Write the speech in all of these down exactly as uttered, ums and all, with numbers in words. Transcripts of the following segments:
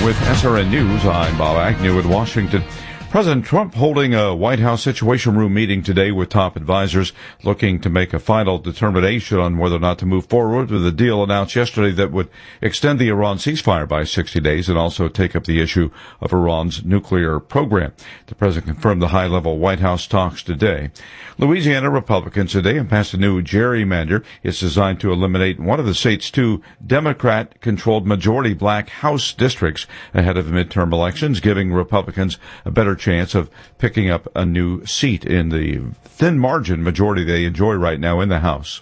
With S R N News, I'm Bob Agnew in Washington. President Trump holding a White House Situation Room meeting today with top advisors, looking to make a final determination on whether or not to move forward with the deal announced yesterday that would extend the Iran ceasefire by sixty days and also take up the issue of Iran's nuclear program. The president confirmed the high-level White House talks today. Louisiana Republicans today have passed a new gerrymander. It's designed to eliminate one of the state's two Democrat-controlled majority black House districts ahead of the midterm elections, giving Republicans a better chance of picking up a new seat in the thin margin majority they enjoy right now in the House.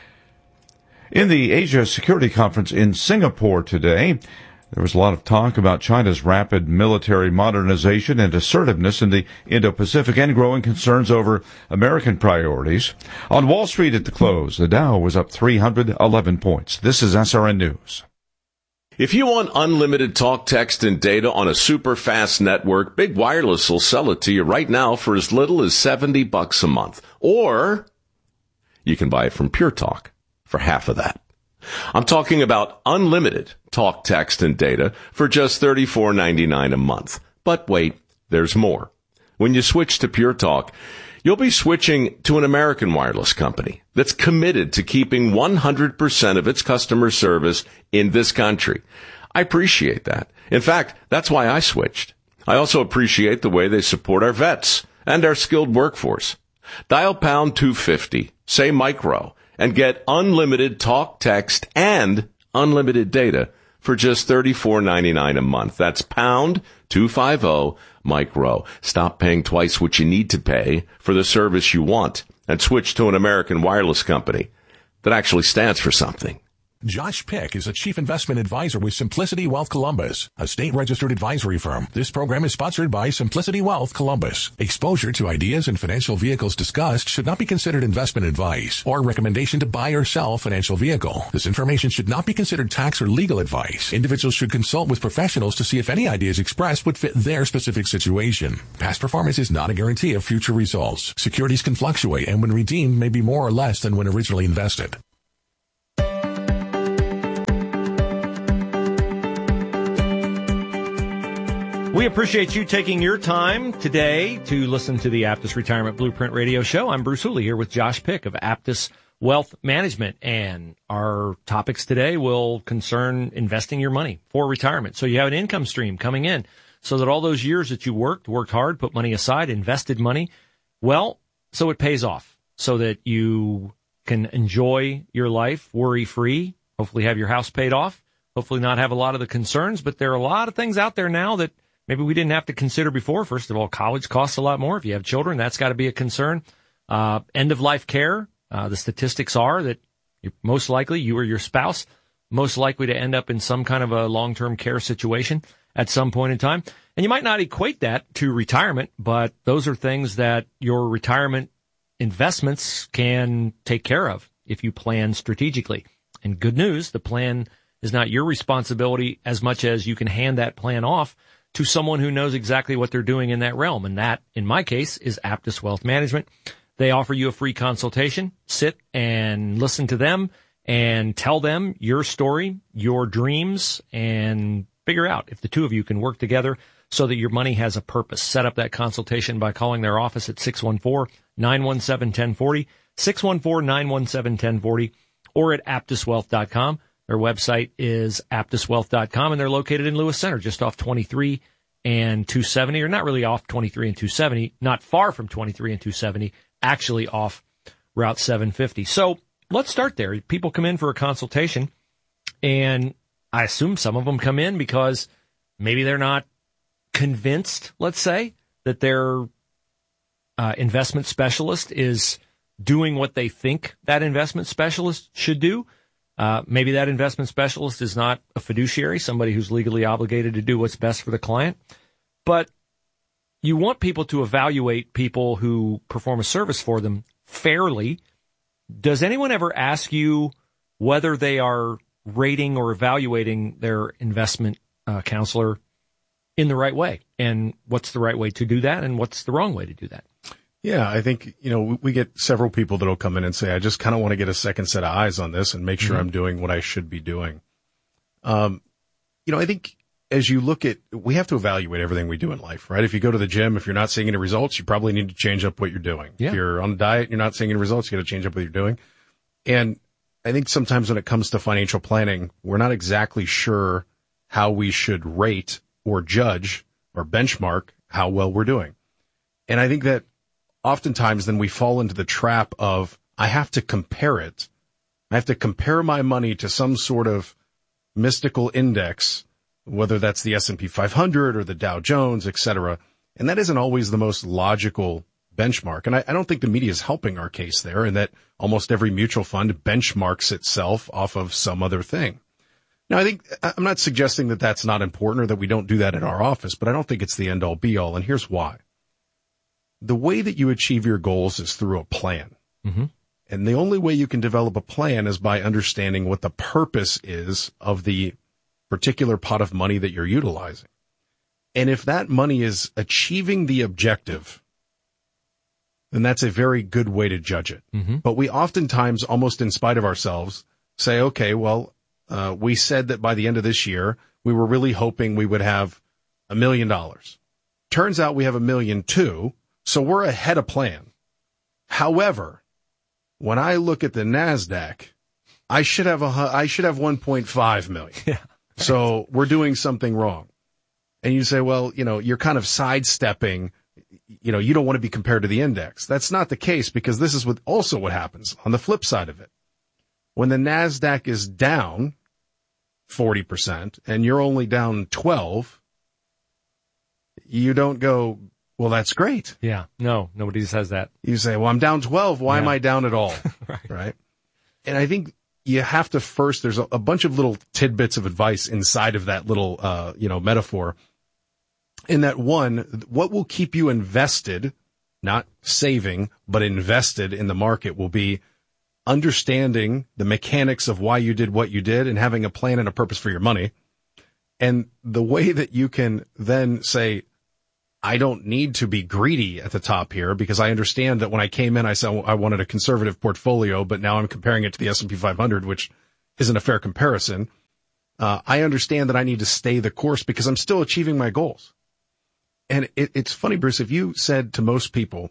In the Asia Security Conference in Singapore today, there was a lot of talk about China's rapid military modernization and assertiveness in the Indo-Pacific and growing concerns over American priorities. On Wall Street at the close, the Dow was up three hundred eleven points. This is S R N News. If you want unlimited talk, text, and data on a super fast network, Big Wireless will sell it to you right now for as little as seventy bucks a month. Or you can buy it from Pure Talk for half of that. I'm talking about unlimited talk, text, and data for just thirty-four ninety-nine a month. But wait, there's more. When you switch to Pure Talk, you'll be switching to an American wireless company that's committed to keeping one hundred percent of its customer service in this country. I appreciate that. In fact, that's why I switched. I also appreciate the way they support our vets and our skilled workforce. Dial pound two fifty, say micro, and get unlimited talk, text, and unlimited data for just thirty-four ninety-nine a month. That's pound two fifty micro. Stop paying twice what you need to pay for the service you want and switch to an American wireless company that actually stands for something. Josh Pick is a chief investment advisor with Simplicity Wealth Columbus, a state-registered advisory firm. This program is sponsored by Simplicity Wealth Columbus. Exposure to ideas and financial vehicles discussed should not be considered investment advice or recommendation to buy or sell a financial vehicle. This information should not be considered tax or legal advice. Individuals should consult with professionals to see if any ideas expressed would fit their specific situation. Past performance is not a guarantee of future results. Securities can fluctuate and when redeemed may be more or less than when originally invested. We appreciate you taking your time today to listen to the Aptus Retirement Blueprint Radio Show. I'm Bruce Hooley here with Josh Pick of Aptus Wealth Management, and our topics today will concern investing your money for retirement. So you have an income stream coming in so that all those years that you worked, worked hard, put money aside, invested money, well, so it pays off so that you can enjoy your life worry-free, hopefully have your house paid off, hopefully not have a lot of the concerns, but there are a lot of things out there now that maybe we didn't have to consider before. First of all, college costs a lot more. If you have children, that's got to be a concern. Uh, end-of-life care, uh, the statistics are that you're most likely, you or your spouse, most likely to end up in some kind of a long-term care situation at some point in time. And you might not equate that to retirement, but those are things that your retirement investments can take care of if you plan strategically. And good news, the plan is not your responsibility as much as you can hand that plan off to someone who knows exactly what they're doing in that realm. And that, in my case, is Aptus Wealth Management. They offer you a free consultation. Sit and listen to them and tell them your story, your dreams, and figure out if the two of you can work together so that your money has a purpose. Set up that consultation by calling their office at six one four, nine one seven, one zero four zero, six one four, nine one seven, one zero four zero, or at aptus wealth dot com. Their website is aptus wealth dot com, and they're located in Lewis Center, just off twenty-three and two seventy, or not really off twenty-three and two seventy, not far from twenty-three and two seventy, actually off Route seven fifty. So let's start there. People come in for a consultation, and I assume some of them come in because maybe they're not convinced, let's say, that their uh, investment specialist is doing what they think that investment specialist should do. Uh, maybe that investment specialist is not a fiduciary, somebody who's legally obligated to do what's best for the client. But you want people to evaluate people who perform a service for them fairly. Does anyone ever ask you whether they are rating or evaluating their investment uh, counselor in the right way? And what's the right way to do that? And what's the wrong way to do that? Yeah, I think, you know, we get several people that will come in and say, I just kind of want to get a second set of eyes on this and make sure mm-hmm. I'm doing what I should be doing. Um, you know, I think as you look at, we have to evaluate everything we do in life, right? If you go to the gym, if you're not seeing any results, you probably need to change up what you're doing. Yeah. If you're on a diet, and you're not seeing any results, you got to change up what you're doing. And I think sometimes when it comes to financial planning, we're not exactly sure how we should rate or judge or benchmark how well we're doing. And I think that oftentimes then we fall into the trap of, I have to compare it. I have to compare my money to some sort of mystical index, whether that's the S and P five hundred or the Dow Jones, et cetera. And that isn't always the most logical benchmark. And I, I don't think the media is helping our case there, in that almost every mutual fund benchmarks itself off of some other thing. Now, I think, I'm not suggesting that that's not important or that we don't do that at our office, but I don't think it's the end all be all. And here's why. The way that you achieve your goals is through a plan. Mm-hmm. And the only way you can develop a plan is by understanding what the purpose is of the particular pot of money that you're utilizing. And if that money is achieving the objective, then that's a very good way to judge it. Mm-hmm. But we oftentimes, almost in spite of ourselves, say, okay, well, uh, we said that by the end of this year, we were really hoping we would have a million dollars. Turns out we have a million two, so we're ahead of plan. However, when I look at the NASDAQ, I should have a, I should have one point five million. Yeah. So we're doing something wrong. And you say, well, you know, you're kind of sidestepping, you know, you don't want to be compared to the index. That's not the case, because this is what also what happens on the flip side of it. When the NASDAQ is down forty percent and you're only down twelve, you don't go, well, that's great. Yeah. No, nobody says that. You say, well, I'm down twelve. Why Yeah. am I down at all? Right. Right. And I think you have to first, there's a, a bunch of little tidbits of advice inside of that little, uh, you know, metaphor. In that, one, what will keep you invested, not saving, but invested in the market, will be understanding the mechanics of why you did what you did and having a plan and a purpose for your money. And the way that you can then say, I don't need to be greedy at the top here, because I understand that when I came in, I said I wanted a conservative portfolio, but now I'm comparing it to the S and P five hundred, which isn't a fair comparison. Uh, I understand that I need to stay the course because I'm still achieving my goals. And it, it's funny, Bruce, if you said to most people,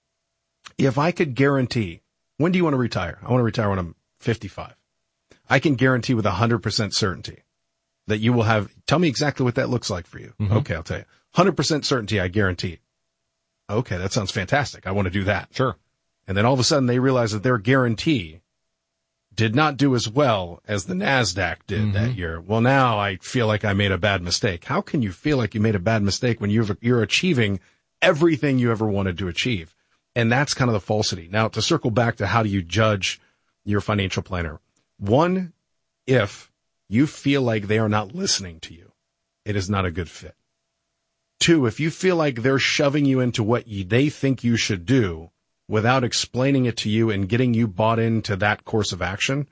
if I could guarantee, when do you want to retire? I want to retire when I'm fifty-five. I can guarantee with one hundred percent certainty that you will have, tell me exactly what that looks like for you. Mm-hmm. Okay, I'll tell you. one hundred percent certainty, I guarantee. Okay, that sounds fantastic. I want to do that. Sure. And then all of a sudden they realize that their guarantee did not do as well as the NASDAQ did Mm-hmm. that year. Well, now I feel like I made a bad mistake. How can you feel like you made a bad mistake when you've, you're achieving everything you ever wanted to achieve? And that's kind of the falsity. Now, to circle back to how do you judge your financial planner? One, if you feel like they are not listening to you, it is not a good fit. Two, if you feel like they're shoving you into what you, they think you should do without explaining it to you and getting you bought into that course of action,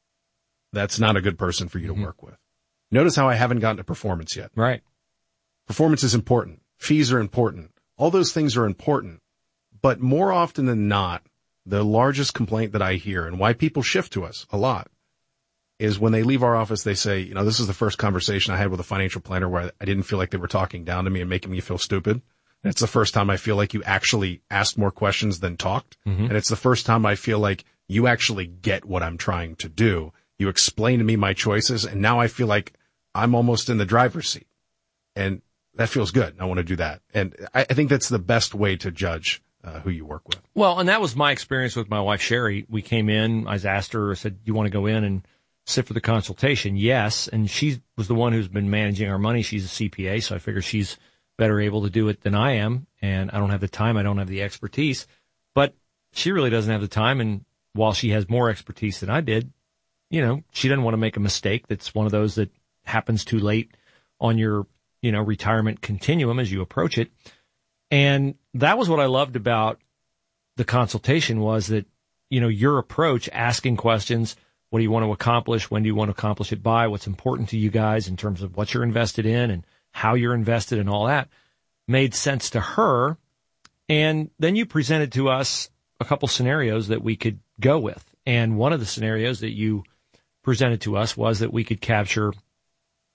that's not a good person for you Mm-hmm. to work with. Notice how I haven't gotten to performance yet. Right. Performance is important. Fees are important. All those things are important. But more often than not, the largest complaint that I hear, and why people shift to us a lot, is when they leave our office, they say, you know, this is the first conversation I had with a financial planner where I didn't feel like they were talking down to me and making me feel stupid. And it's the first time I feel like you actually asked more questions than talked. Mm-hmm. And it's the first time I feel like you actually get what I'm trying to do. You explain to me my choices, and now I feel like I'm almost in the driver's seat. And that feels good. I want to do that. And I, I think that's the best way to judge uh, who you work with. Well, and that was my experience with my wife, Sherry. We came in, I asked her, I said, you want to go in and sit for the consultation? Yes. And she was the one who's been managing our money. She's a C P A, so I figure she's better able to do it than I am. And I don't have the time. I don't have the expertise. But she really doesn't have the time. And while she has more expertise than I did, you know, she doesn't want to make a mistake. That's one of those that happens too late on your, you know, retirement continuum as you approach it. And that was what I loved about the consultation, was that, you know, your approach, asking questions, what do you want to accomplish? When do you want to accomplish it by? What's important to you guys in terms of what you're invested in and how you're invested and all that, made sense to her. And then you presented to us a couple scenarios that we could go with. And one of the scenarios that you presented to us was that we could capture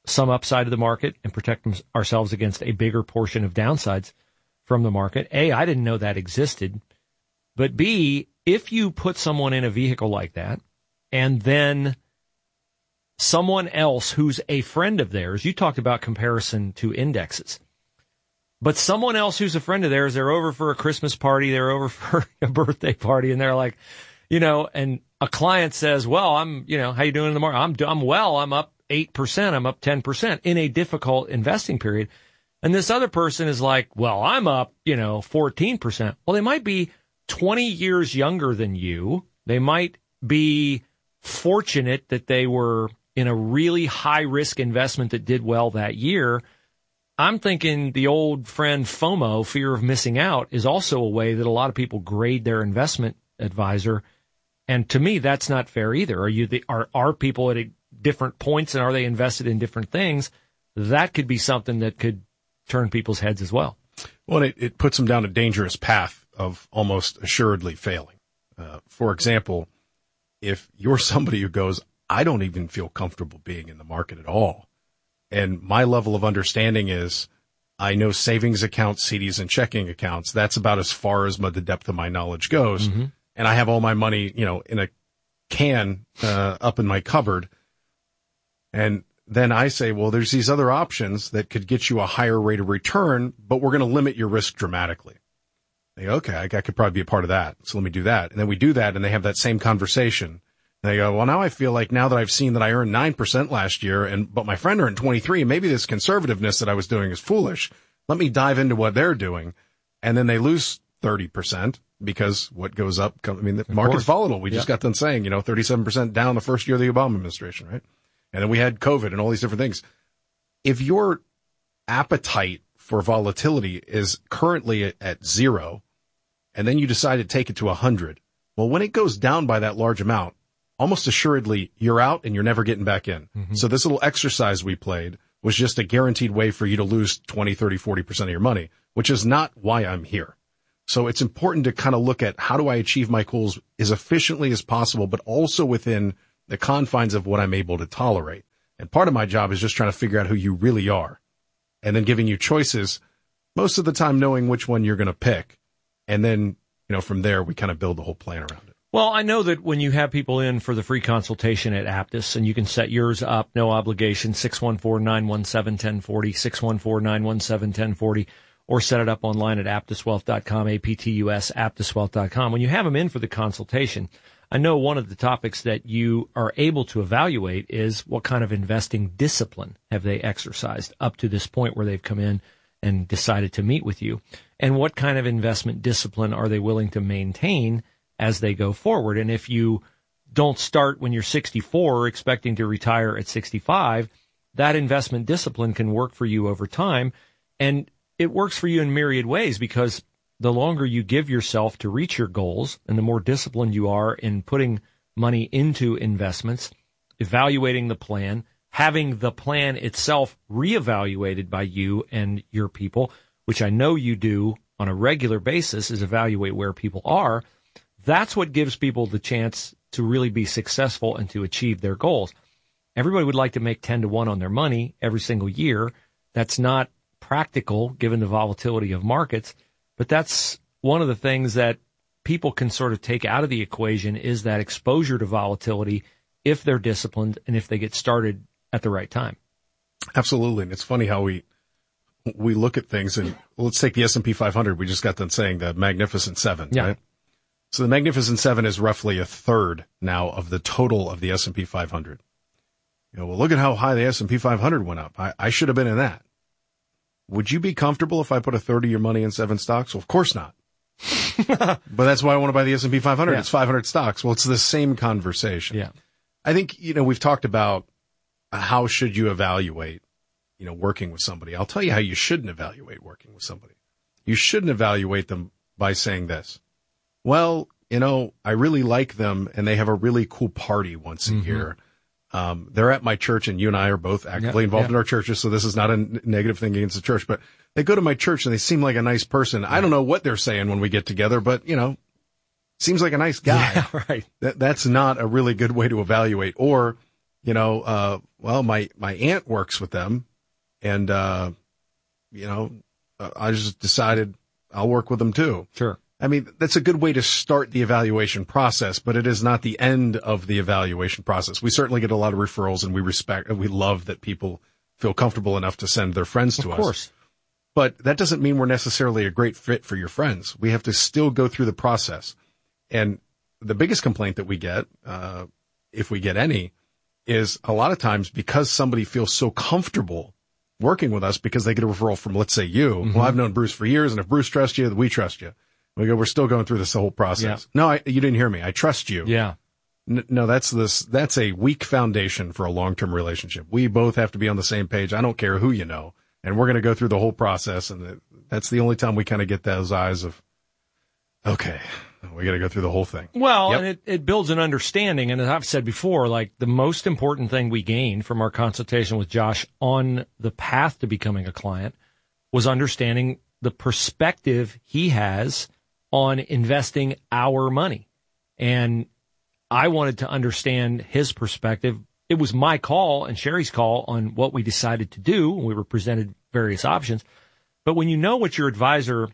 some upside of the market and protect ourselves against a bigger portion of downsides from the market. A, I didn't know that existed. But B, if you put someone in a vehicle like that, and then someone else who's a friend of theirs, you talked about comparison to indexes, but someone else who's a friend of theirs, they're over for a Christmas party, they're over for a birthday party, and they're like, you know, and a client says, well, I'm, you know, how you doing in the market? I'm, I'm well, I'm up eight percent, I'm up ten percent in a difficult investing period. And this other person is like, well, I'm up, you know, fourteen percent. Well, they might be twenty years younger than you. They might be fortunate that they were in a really high risk investment that did well that year. I'm thinking the old friend FOMO, fear of missing out, is also a way that a lot of people grade their investment advisor. And to me, that's not fair either. Are you the, are, are people at a different points and are they invested in different things? That could be something that could turn people's heads as well. Well, it, it puts them down a dangerous path of almost assuredly failing. Uh, for example, if you're somebody who goes, I don't even feel comfortable being in the market at all, and my level of understanding is I know savings accounts, C Ds, and checking accounts. That's about as far as my, the depth of my knowledge goes. Mm-hmm. And I have all my money, you know, in a can uh, up in my cupboard. And then I say, well, there's these other options that could get you a higher rate of return, but we're going to limit your risk dramatically. They go, okay, I, I could probably be a part of that. So let me do that. And then we do that, and they have that same conversation. And they go, well, now I feel like now that I've seen that I earned nine percent last year, and but my friend earned twenty-three, maybe this conservativeness that I was doing is foolish. Let me dive into what they're doing. And then they lose thirty percent because what goes up, I mean, the market's volatile. We yeah. just got done saying, you know, thirty-seven percent down the first year of the Obama administration, right? And then we had COVID and all these different things. If your appetite for volatility is currently at, at zero, and then you decide to take it to one hundred, well, when it goes down by that large amount, almost assuredly you're out and you're never getting back in. Mm-hmm. So this little exercise we played was just a guaranteed way for you to lose twenty, thirty, forty percent of your money, which is not why I'm here. So it's important to kind of look at how do I achieve my goals as efficiently as possible, but also within the confines of what I'm able to tolerate. And part of my job is just trying to figure out who you really are and then giving you choices, most of the time knowing which one you're going to pick. And then, you know, from there, we kind of build the whole plan around it. Well, I know that when you have people in for the free consultation at Aptus, and you can set yours up, no obligation, six one four, nine one seven, one zero four zero, six one four, nine one seven, one zero four zero, or set it up online at aptus wealth dot com, A P T U S, aptus wealth dot com. When you have them in for the consultation, I know one of the topics that you are able to evaluate is what kind of investing discipline have they exercised up to this point where they've come in and decided to meet with you, and what kind of investment discipline are they willing to maintain as they go forward. And if you don't start when you're sixty-four expecting to retire at sixty-five, that investment discipline can work for you over time. And it works for you in myriad ways, because the longer you give yourself to reach your goals and the more disciplined you are in putting money into investments, evaluating the plan, having the plan itself reevaluated by you and your people, which I know you do on a regular basis, is evaluate where people are. That's what gives people the chance to really be successful and to achieve their goals. Everybody would like to make ten to one on their money every single year. That's not practical given the volatility of markets, but that's one of the things that people can sort of take out of the equation, is that exposure to volatility if they're disciplined and if they get started at the right time. Absolutely. And it's funny how we we look at things, and let's take the S and P five hundred. We just got done saying the Magnificent Seven, yeah. right? So the Magnificent Seven is roughly a third now of the total of the S and P five hundred. You know, well, look at how high the S and P five hundred went up. I, I should have been in that. Would you be comfortable if I put a third of your money in seven stocks? Well, of course not. But that's why I want to buy the S and P five hundred. Yeah. It's five hundred stocks. Well, it's the same conversation. Yeah. I think, you know, we've talked about how should you evaluate, you know, working with somebody. I'll tell you how you shouldn't evaluate working with somebody. You shouldn't evaluate them by saying this. Well, you know, I really like them and they have a really cool party once a mm-hmm. year. Um, they're at my church, and you and I are both actively yep, involved yep. in our churches. So this is not a n- negative thing against the church, but they go to my church and they seem like a nice person. Yeah. I don't know what they're saying when we get together, but you know, seems like a nice guy. Yeah, right. That, that's not a really good way to evaluate. Or you know, uh, well, my, my aunt works with them and, uh, you know, uh, I just decided I'll work with them too. Sure. I mean, that's a good way to start the evaluation process, but it is not the end of the evaluation process. We certainly get a lot of referrals and we respect and we love that people feel comfortable enough to send their friends to us. Of course. But that doesn't mean we're necessarily a great fit for your friends. We have to still go through the process. And the biggest complaint that we get, uh, if we get any, is a lot of times because somebody feels so comfortable working with us because they get a referral from, let's say, you. Mm-hmm. Well, I've known Bruce for years, and if Bruce trusts you, we trust you. We go, we're still going through this whole process. Yeah. No, I, you didn't hear me. I trust you. Yeah. N- no, that's this, that's a weak foundation for a long-term relationship. We both have to be on the same page. I don't care who you know. And we're going to go through the whole process. And the, that's the only time we kind of get those eyes of, okay, we got to go through the whole thing. Well, yep. and it, it builds an understanding. And as I've said before, like the most important thing we gained from our consultation with Josh on the path to becoming a client was understanding the perspective he has on investing our money. And I wanted to understand his perspective. It was my call and Sherry's call on what we decided to do. We were presented various options. But when you know what your advisor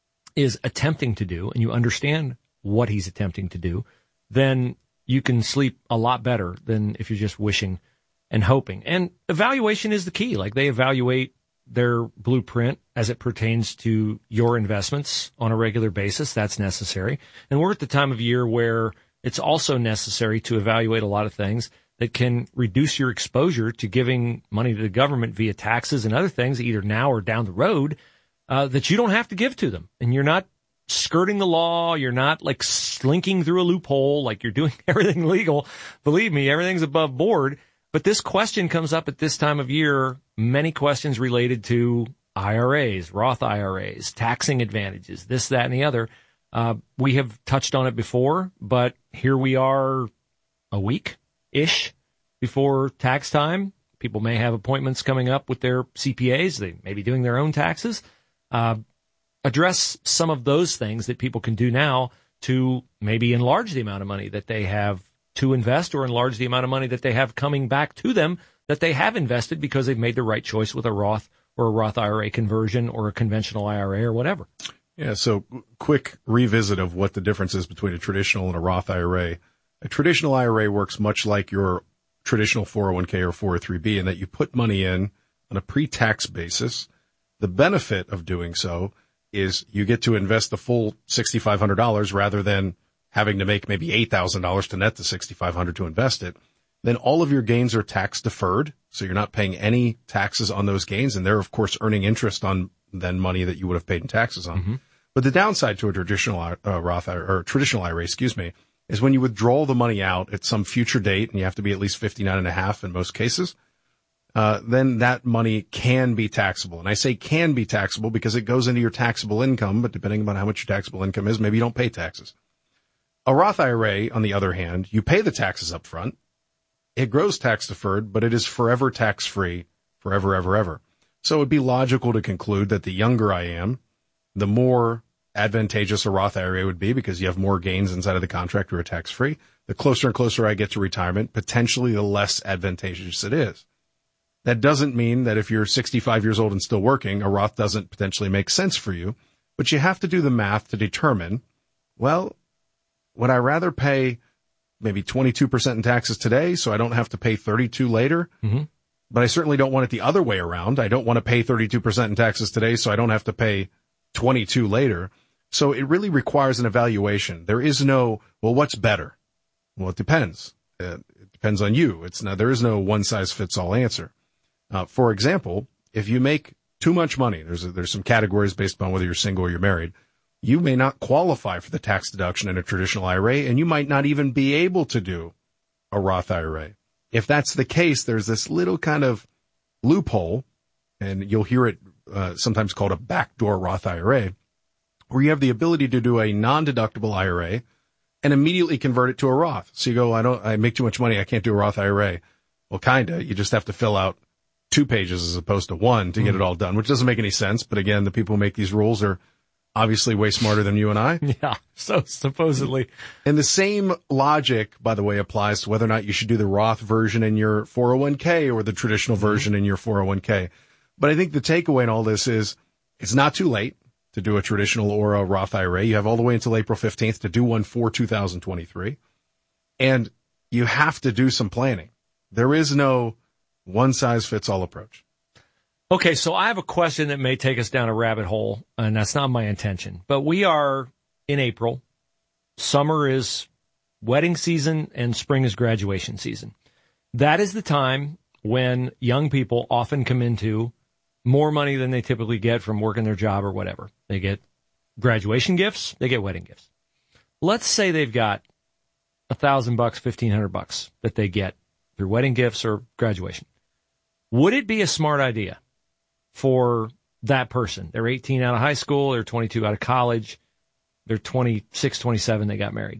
is attempting to do and you understand what he's attempting to do, then you can sleep a lot better than if you're just wishing and hoping. And evaluation is the key. Like they evaluate their blueprint as it pertains to your investments on a regular basis. That's necessary. And we're at the time of year where it's also necessary to evaluate a lot of things that can reduce your exposure to giving money to the government via taxes and other things, either now or down the road, uh, that you don't have to give to them. And you're not skirting the law. You're not like slinking through a loophole, like you're doing everything legal. Believe me, everything's above board. But this question comes up at this time of year, many questions related to I R As, Roth I R As, taxing advantages, this, that, and the other. Uh, we have touched on it before, but here we are a week-ish before tax time. People may have appointments coming up with their C P As. They may be doing their own taxes. Uh, address some of those things that people can do now to maybe enlarge the amount of money that they have to invest or enlarge the amount of money that they have coming back to them that they have invested because they've made the right choice with a Roth or a Roth I R A conversion or a conventional I R A or whatever. Yeah, so quick revisit of what the difference is between a traditional and a Roth I R A. A traditional I R A works much like your traditional four oh one k or four oh three b in that you put money in on a pre-tax basis. The benefit of doing so is you get to invest the full six thousand five hundred dollars rather than having to make maybe eight thousand dollars to net the six thousand five hundred dollars to invest it. Then all of your gains are tax deferred, so you're not paying any taxes on those gains, and they're, of course, earning interest on then money that you would have paid in taxes on. Mm-hmm. But the downside to a traditional uh, Roth or traditional I R A, excuse me, is when you withdraw the money out at some future date, and you have to be at least fifty-nine and a half in most cases, uh, then that money can be taxable. And I say can be taxable because it goes into your taxable income, but depending on how much your taxable income is, maybe you don't pay taxes. A Roth I R A, on the other hand, you pay the taxes up front. It grows tax deferred, but it is forever tax free, forever, ever, ever. So it would be logical to conclude that the younger I am, the more advantageous a Roth I R A would be because you have more gains inside of the contract or tax free. The closer and closer I get to retirement, potentially the less advantageous it is. That doesn't mean that if you're sixty-five years old and still working, a Roth doesn't potentially make sense for you, but you have to do the math to determine, well, would I rather pay maybe twenty-two percent in taxes today so I don't have to pay thirty-two later? Mm-hmm. But I certainly don't want it the other way around. I don't want to pay thirty-two percent in taxes today so I don't have to pay twenty-two later. So it really requires an evaluation. There is no, well, what's better? Well, it depends. Uh, it depends on you. It's not, there is no one size fits all answer. Uh, for example, if you make too much money, there's a, there's some categories based upon whether you're single or you're married. You may not qualify for the tax deduction in a traditional I R A, and you might not even be able to do a Roth I R A. If that's the case, there's this little kind of loophole, and you'll hear it uh, sometimes called a backdoor Roth I R A, where you have the ability to do a non-deductible I R A and immediately convert it to a Roth. So you go, I don't, I make too much money, I can't do a Roth I R A. Well, kinda. You just have to fill out two pages as opposed to one to get it all done, which doesn't make any sense. But again, the people who make these rules are obviously way smarter than you and I. Yeah, so supposedly. And the same logic, by the way, applies to whether or not you should do the Roth version in your four oh one k or the traditional version in your four oh one k. But I think the takeaway in all this is it's not too late to do a traditional or a Roth I R A. You have all the way until April fifteenth to do one for two thousand twenty-three. And you have to do some planning. There is no one-size-fits-all approach. Okay, so I have a question that may take us down a rabbit hole, and that's not my intention. But we are in April. Summer is wedding season, and spring is graduation season. That is the time when young people often come into more money than they typically get from working their job or whatever. They get graduation gifts, they get wedding gifts. Let's say they've got a thousand bucks, fifteen hundred bucks that they get through wedding gifts or graduation. Would it be a smart idea for that person? They're eighteen out of high school, they're twenty-two out of college, they're twenty-six, twenty-seven, they got married,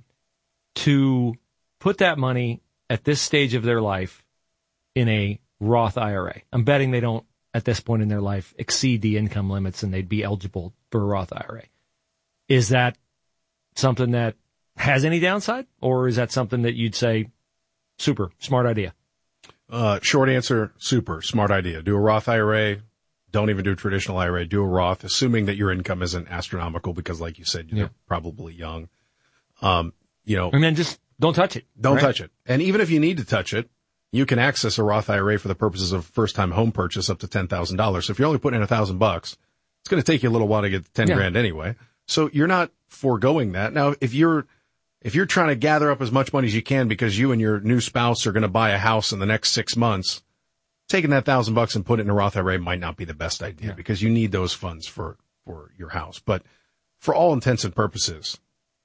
to put that money at this stage of their life in a Roth I R A. I'm betting they don't, at this point in their life, exceed the income limits and they'd be eligible for a Roth I R A. Is that something that has any downside, or is that something that you'd say, super, smart idea? Uh, short answer, super, smart idea. Do a Roth I R A. Don't even do a traditional I R A. Do a Roth, assuming that your income isn't astronomical because, like you said, you're yeah. probably young. Um, you know, and then just don't touch it. Don't right? touch it. And even if you need to touch it, you can access a Roth I R A for the purposes of first-time home purchase up to ten thousand dollars. So if you're only putting in a thousand bucks, it's going to take you a little while to get ten yeah. grand anyway. So you're not foregoing that. Now, if you're if you're trying to gather up as much money as you can because you and your new spouse are going to buy a house in the next six months, taking that thousand bucks and put it in a Roth I R A might not be the best idea yeah. because you need those funds for, for your house. But for all intents and purposes,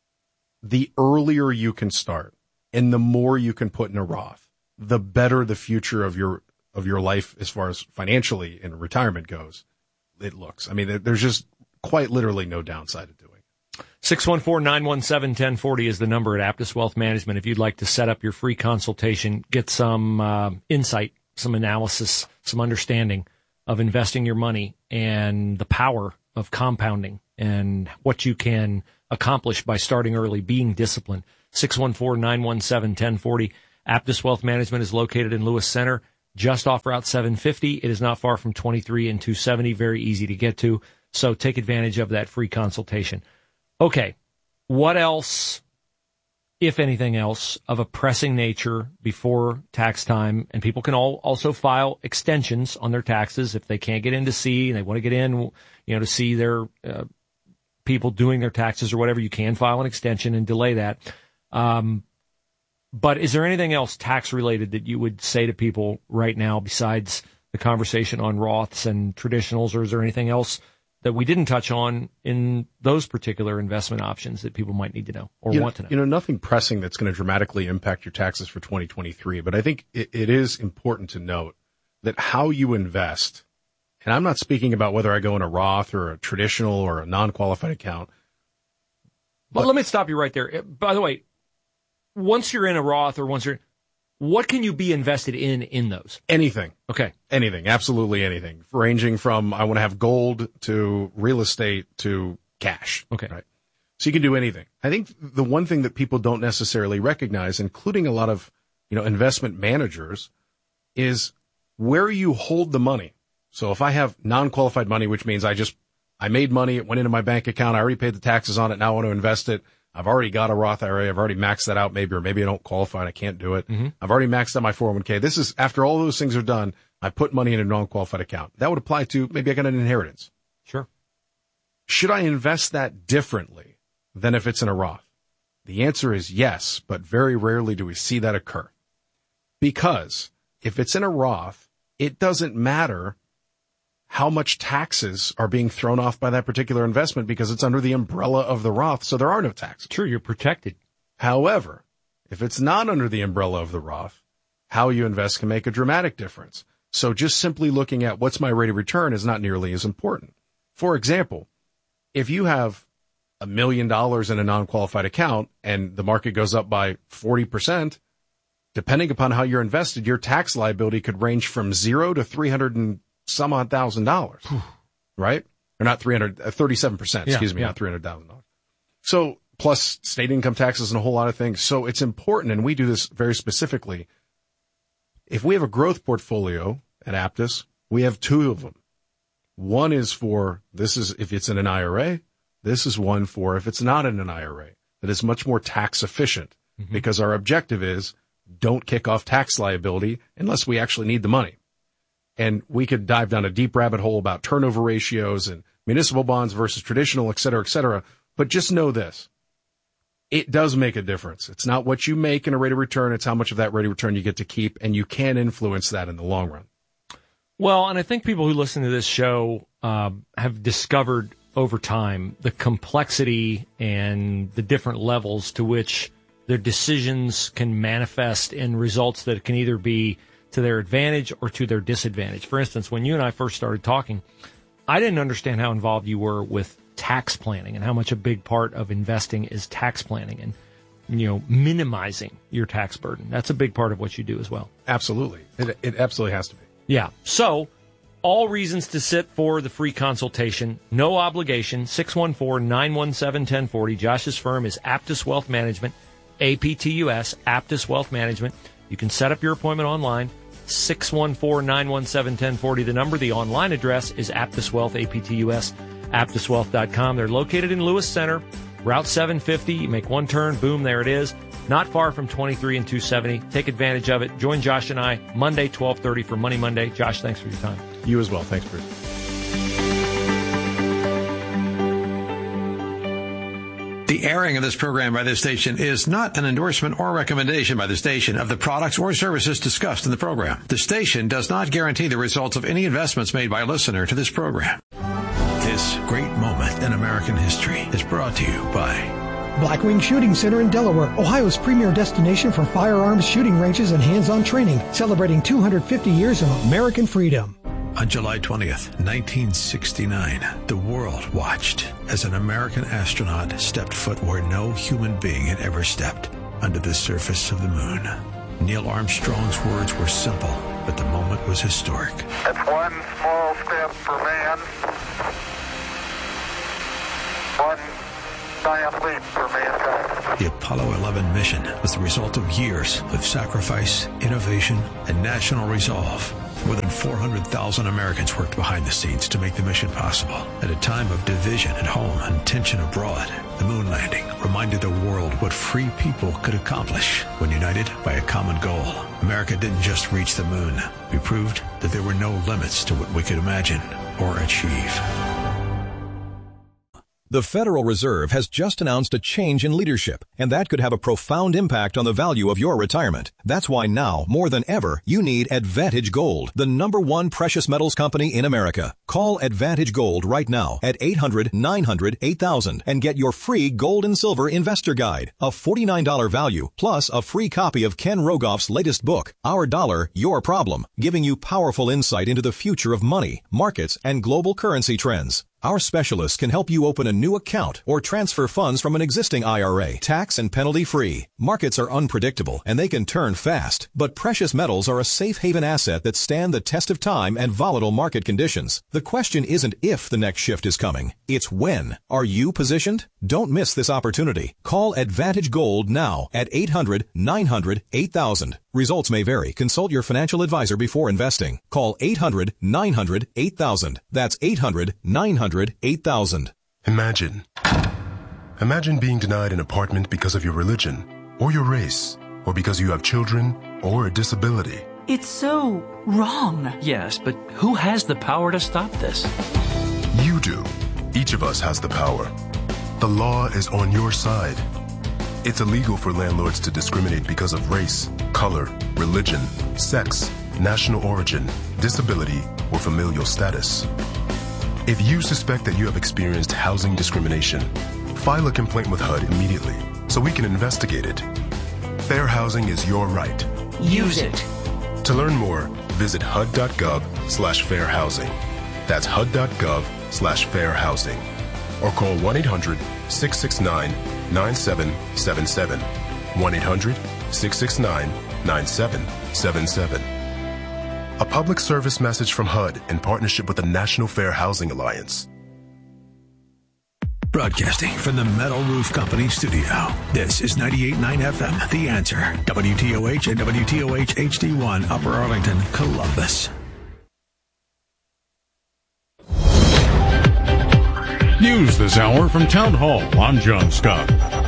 the earlier you can start and the more you can put in a Roth, the better the future of your, of your life as far as financially in retirement goes, it looks. I mean, there's just quite literally no downside to doing it. six one four, nine one seven, one zero four zero is the number at Aptus Wealth Management. If you'd like to set up your free consultation, get some uh, insight, some analysis, some understanding of investing your money and the power of compounding and what you can accomplish by starting early, being disciplined. six one four, nine one seven, one zero four zero. Aptus Wealth Management is located in Lewis Center, just off Route seven fifty. It is not far from twenty-three and two seventy, very easy to get to. So take advantage of that free consultation. Okay, what else, if anything else, of a pressing nature before tax time? And people can all also file extensions on their taxes if they can't get in to see and they want to get in, you know, to see their uh, people doing their taxes or whatever. You can file an extension and delay that. Um, but is there anything else tax related that you would say to people right now besides the conversation on Roths and traditionals, or is there anything else that we didn't touch on in those particular investment options that people might need to know or you want know, to know? You know, nothing pressing that's going to dramatically impact your taxes for twenty twenty-three, but I think it, it is important to note that how you invest, and I'm not speaking about whether I go in a Roth or a traditional or a non-qualified account. But well, let me stop you right there. By the way, once you're in a Roth or once you're, what can you be invested in in those? Anything. Okay. Anything. Absolutely anything. Ranging from I want to have gold to real estate to cash. Okay. Right. So you can do anything. I think the one thing that people don't necessarily recognize, including a lot of, you know, investment managers, is where you hold the money. So if I have non-qualified money, which means I just, I made money, it went into my bank account, I already paid the taxes on it, now I want to invest it. I've already got a Roth I R A. I've already maxed that out maybe, or maybe I don't qualify and I can't do it. Mm-hmm. I've already maxed out my four oh one k. This is, after all those things are done, I put money in a non-qualified account. That would apply to maybe I got an inheritance. Sure. Should I invest that differently than if it's in a Roth? The answer is yes, but very rarely do we see that occur. Because if it's in a Roth, it doesn't matter how much taxes are being thrown off by that particular investment because it's under the umbrella of the Roth, so there are no taxes. True, you're protected. However, if it's not under the umbrella of the Roth, how you invest can make a dramatic difference. So just simply looking at what's my rate of return is not nearly as important. For example, if you have a million dollars in a non-qualified account and the market goes up by forty percent, depending upon how you're invested, your tax liability could range from zero to three hundred and some odd thousand dollars, right? or not three hundred, uh, thirty-seven percent, excuse yeah, me, yeah. not three hundred thousand dollars. So plus state income taxes and a whole lot of things. So it's important, and we do this very specifically. If we have a growth portfolio at Aptus, we have two of them. One is for, this is if it's in an I R A. This is one for if it's not in an I R A, that is much more tax efficient, mm-hmm. because our objective is don't kick off tax liability unless we actually need the money. And we could dive down a deep rabbit hole about turnover ratios and municipal bonds versus traditional, et cetera, et cetera. But just know this. It does make a difference. It's not what you make in a rate of return. It's how much of that rate of return you get to keep, and you can influence that in the long run. Well, and I think people who listen to this show uh, have discovered over time the complexity and the different levels to which their decisions can manifest in results that can either be to their advantage or to their disadvantage. For instance, when you and I first started talking, I didn't understand how involved you were with tax planning and how much a big part of investing is tax planning and, you know, minimizing your tax burden. That's a big part of what you do as well. Absolutely. It, it absolutely has to be. Yeah. So all reasons to sit for the free consultation. No obligation. six one four, nine one seven, one zero four zero. Josh's firm is Aptus Wealth Management, A P T U S, Aptus Wealth Management. You can set up your appointment online. six one four, nine one seven, one zero four zero. The number, the online address is Aptus Wealth, A P T U S, aptus wealth dot com. They're located in Lewis Center, Route seven fifty. You make one turn, boom, there it is. Not far from twenty-three and two seventy. Take advantage of it. Join Josh and I Monday, twelve thirty for Money Monday. Josh, thanks for your time. You as well. Thanks, Bruce. The airing of this program by this station is not an endorsement or recommendation by the station of the products or services discussed in the program. The station does not guarantee the results of any investments made by a listener to this program. This great moment in American history is brought to you by Blackwing Shooting Center in Delaware, Ohio's premier destination for firearms shooting ranges and hands-on training, celebrating two hundred fifty years of American freedom. On July twentieth, nineteen sixty-nine, the world watched as an American astronaut stepped foot where no human being had ever stepped, under the surface of the moon. Neil Armstrong's words were simple, but the moment was historic. It's one small step for man, one giant leap for mankind. The Apollo eleven mission was the result of years of sacrifice, innovation, and national resolve. More than four hundred thousand Americans worked behind the scenes to make the mission possible. At a time of division at home and tension abroad, the moon landing reminded the world what free people could accomplish when united by a common goal. America didn't just reach the moon. We proved that there were no limits to what we could imagine or achieve. The Federal Reserve has just announced a change in leadership, and that could have a profound impact on the value of your retirement. That's why now, more than ever, you need Advantage Gold, the number one precious metals company in America. Call Advantage Gold right now at eight hundred, nine hundred, eight thousand and get your free Gold and Silver Investor Guide, a forty-nine dollars value, plus a free copy of Ken Rogoff's latest book, Our Dollar, Your Problem, giving you powerful insight into the future of money, markets, and global currency trends. Our specialists can help you open a new account or transfer funds from an existing I R A, tax and penalty free. Markets are unpredictable and they can turn fast, but precious metals are a safe haven asset that stand the test of time and volatile market conditions. The question isn't if the next shift is coming, it's when. Are you positioned? Don't miss this opportunity. Call Advantage Gold now at eight hundred, nine hundred, eight thousand. Results may vary. Consult your financial advisor before investing. Call eight hundred, nine hundred, eight thousand. That's eight hundred, nine hundred, eight thousand. Imagine. Imagine being denied an apartment because of your religion, or your race, or because you have children, or a disability. It's so wrong. Yes, but who has the power to stop this? You do. Each of us has the power. The law is on your side. It's illegal for landlords to discriminate because of race, color, religion, sex, national origin, disability, or familial status. If you suspect that you have experienced housing discrimination, file a complaint with H U D immediately so we can investigate it. Fair housing is your right. Use it. To learn more, visit H U D dot gov slash fair housing. That's H U D dot gov slash fair housing. Or call one eight hundred, six six nine, nine seven seven seven. one eight hundred, six six nine, nine seven seven seven. A public service message from H U D in partnership with the National Fair Housing Alliance. Broadcasting from the Metal Roof Company studio. This is ninety-eight point nine F M, The Answer. W T O H and W T O H H D one, Upper Arlington, Columbus. News this hour from Town Hall. I'm John Scott.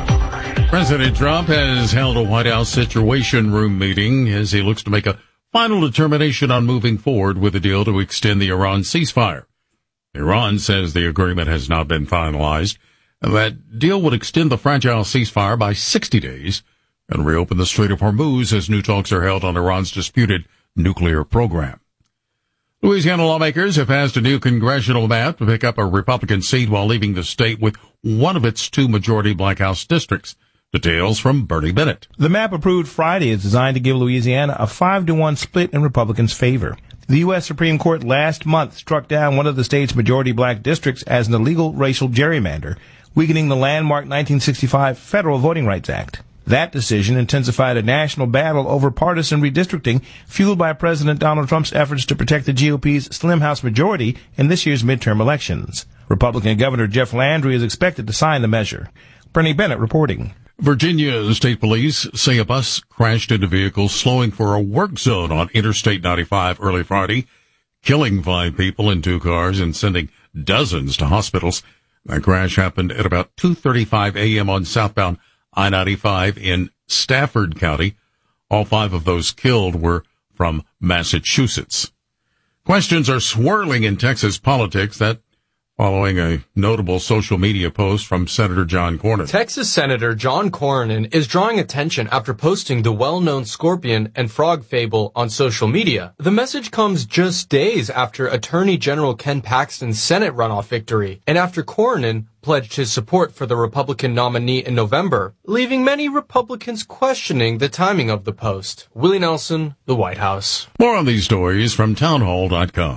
President Trump has held a White House Situation Room meeting as he looks to make a final determination on moving forward with a deal to extend the Iran ceasefire. Iran says the agreement has not been finalized, and that deal would extend the fragile ceasefire by sixty days and reopen the Strait of Hormuz as new talks are held on Iran's disputed nuclear program. Louisiana lawmakers have passed a new congressional map to pick up a Republican seat while leaving the state with one of its two majority Black House districts. Details from Bernie Bennett. The map approved Friday is designed to give Louisiana a five to one split in Republicans' favor. The U S Supreme Court last month struck down one of the state's majority black districts as an illegal racial gerrymander, weakening the landmark nineteen sixty-five Federal Voting Rights Act. That decision intensified a national battle over partisan redistricting fueled by President Donald Trump's efforts to protect the G O P's slim House majority in this year's midterm elections. Republican Governor Jeff Landry is expected to sign the measure. Bernie Bennett reporting. Virginia State Police say a bus crashed into vehicles slowing for a work zone on Interstate ninety-five early Friday, killing five people in two cars and sending dozens to hospitals. That crash happened at about two thirty-five a.m. on southbound I ninety-five in Stafford County. All five of those killed were from Massachusetts. Questions are swirling in Texas politics, that following a notable social media post from Senator John Cornyn. Texas Senator John Cornyn is drawing attention after posting the well-known scorpion and frog fable on social media. The message comes just days after Attorney General Ken Paxton's Senate runoff victory, and after Cornyn pledged his support for the Republican nominee in November, leaving many Republicans questioning the timing of the post. Willie Nelson, The White House. More on these stories from townhall dot com.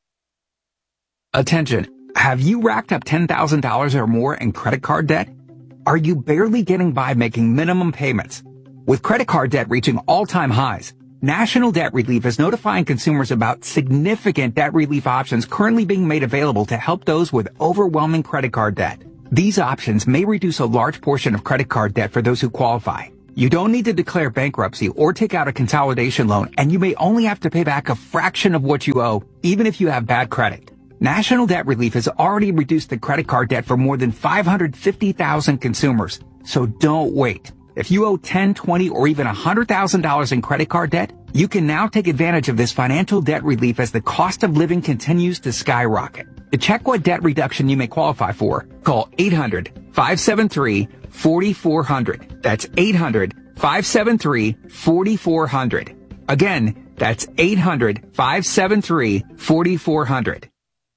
Attention. Have you racked up ten thousand dollars or more in credit card debt? Are you barely getting by making minimum payments? With credit card debt reaching all-time highs, National Debt Relief is notifying consumers about significant debt relief options currently being made available to help those with overwhelming credit card debt. These options may reduce a large portion of credit card debt for those who qualify. You don't need to declare bankruptcy or take out a consolidation loan, and you may only have to pay back a fraction of what you owe, even if you have bad credit. National Debt Relief has already reduced the credit card debt for more than five hundred fifty thousand consumers. So don't wait. If you owe ten, twenty, or even one hundred thousand dollars in credit card debt, you can now take advantage of this financial debt relief as the cost of living continues to skyrocket. To check what debt reduction you may qualify for, call eight hundred, five seven three, four four zero zero. That's eight hundred, five seven three, four four zero zero. Again, that's eight hundred, five seven three, four four zero zero.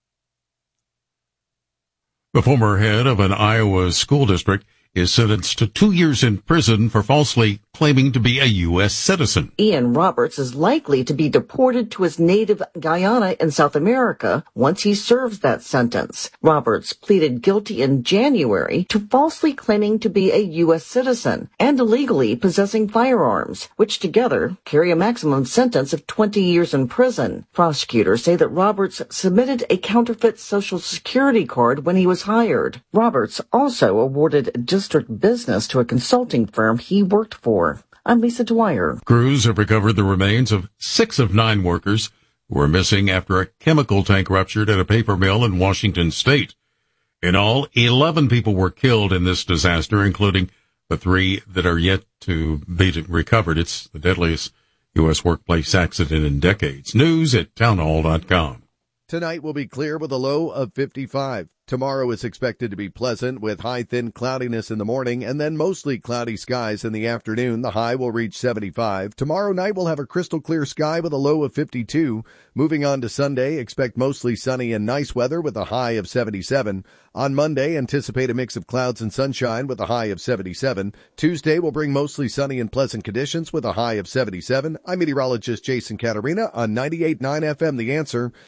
The former head of an Iowa school district is sentenced to two years in prison for falsely claiming to be a U S citizen. Ian Roberts is likely to be deported to his native Guyana in South America once he serves that sentence. Roberts pleaded guilty in January to falsely claiming to be a U S citizen and illegally possessing firearms, which together carry a maximum sentence of twenty years in prison. Prosecutors say that Roberts submitted a counterfeit Social Security card when he was hired. Roberts also awarded district business to a consulting firm he worked for. I'm Lisa Dwyer. Crews have recovered the remains of six of nine workers who were missing after a chemical tank ruptured at a paper mill in Washington state. In all, eleven people were killed in this disaster, including the three that are yet to be recovered. It's the deadliest U S workplace accident in decades. News at townhall dot com. Tonight will be clear with a low of fifty-five. Tomorrow is expected to be pleasant with high thin cloudiness in the morning and then mostly cloudy skies in the afternoon. The high will reach seventy-five. Tomorrow night we'll have a crystal clear sky with a low of fifty-two. Moving on to Sunday, expect mostly sunny and nice weather with a high of seventy-seven. On Monday, anticipate a mix of clouds and sunshine with a high of seventy-seven. Tuesday will bring mostly sunny and pleasant conditions with a high of seventy-seven. I'm meteorologist Jason Caterina on ninety-eight point nine F M The Answer.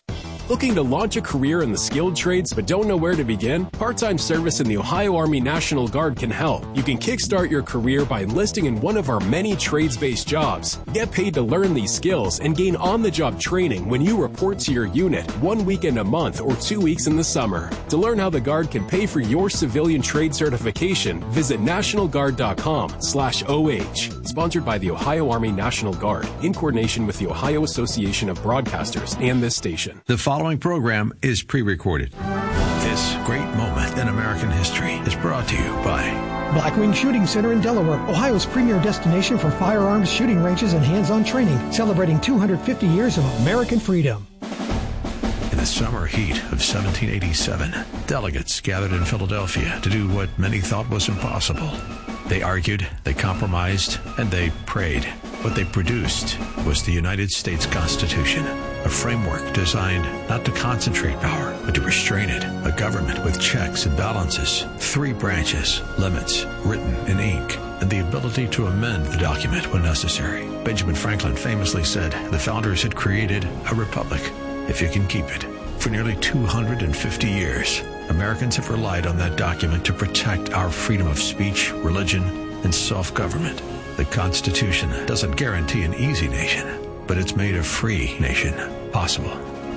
Looking to launch a career in the skilled trades but don't know where to begin? Part-time service in the Ohio Army National Guard can help. You can kickstart your career by enlisting in one of our many trades-based jobs. Get paid to learn these skills and gain on-the-job training when you report to your unit one weekend a month or two weeks in the summer. To learn how the Guard can pay for your civilian trade certification, visit national guard dot com slash O H. Sponsored by the Ohio Army National Guard in coordination with the Ohio Association of Broadcasters and this station. The following program is pre-recorded. This great moment in American history is brought to you by Blackwing Shooting Center in Delaware, Ohio's premier destination for firearms, shooting ranges, and hands-on training, celebrating two hundred fifty years of American freedom. In the summer heat of seventeen eighty-seven, delegates gathered in Philadelphia to do what many thought was impossible. They argued, they compromised, and they prayed. What they produced was the United States Constitution, a framework designed not to concentrate power, but to restrain it, a government with checks and balances, three branches, limits, written in ink, and the ability to amend the document when necessary. Benjamin Franklin famously said the founders had created a republic, if you can keep it. For nearly two hundred fifty years, Americans have relied on that document to protect our freedom of speech, religion, and self-government. The Constitution doesn't guarantee an easy nation, but it's made a free nation possible.